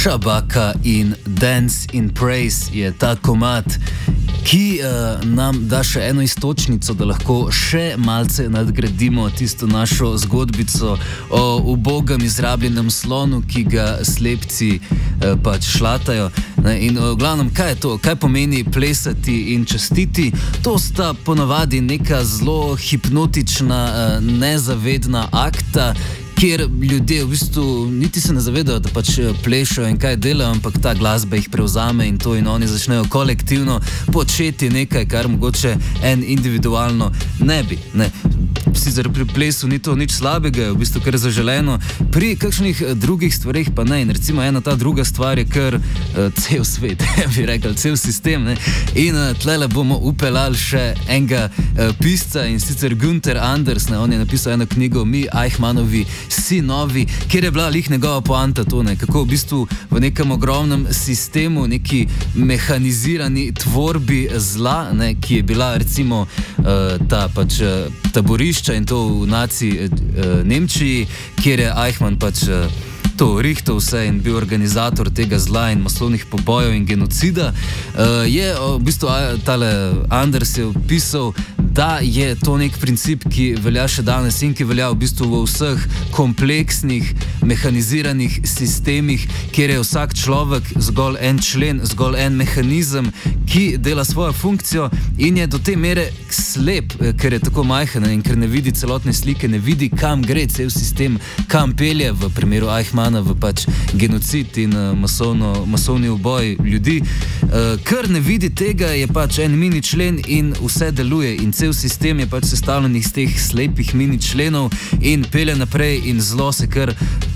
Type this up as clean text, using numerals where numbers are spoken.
Shabaka in Dance in Praise je ta komad, ki nam da še eno istočnico, da lahko še malce nadgradimo tisto našo zgodbico o ubogem izrabljenem slonu, ki ga slepci pač šlatajo. In v glavnem, kaj je to? Kaj pomeni plesati in častiti? To sta ponavadi neka zelo hipnotična, nezavedna akta, kjer ljudje v bistvu niti se ne zavedajo, da pač plešajo in kaj delajo, ampak ta glasba jih prevzame in to in oni začnejo kolektivno početi nekaj, kar mogoče en individualno ne bi. Ne. Sicer pri plesu ni to nič slabega, je v bistvu kar zaželeno, pri kakšnih drugih stvarih pa ne. In recimo ena ta druga stvar je kar cel svet, bi rekel, cel sistem. Ne. In tlele bomo upeljali še enega pisca, in sicer Günther Anders, ne. On je napisal eno knjigo Mi Eichmannovi sinovi, kjer je bila lih njegova poanta to, ne, kako v bistvu v nekem ogromnem sistemu, neki mehanizirani tvorbi zla, ne, ki je bila recimo ta pač taborišča in to v naci Nemčiji, kjer je Eichmann pač to rihtal vse in bil organizator tega zla in masovnih pobojev in genocida, je v bistvu tale Anders je opisal, da je to nek princip, ki velja še danes in ki velja v bistvu v vseh kompleksnih, mehaniziranih sistemih, kjer je vsak človek zgolj en člen, zgolj en mehanizem, ki dela svojo funkcijo in je do te mere slep, ker je tako majhen in ker ne vidi celotne slike, ne vidi, kam gre cel sistem, kam pelje, v primeru Eichmanna v pač genocid in masovni uboj ljudi. Ker ne vidi tega, je pač en mini člen in vse deluje in cel sistem je pač sestavljen iz teh slepih mini členov in pelje naprej in zlo se kar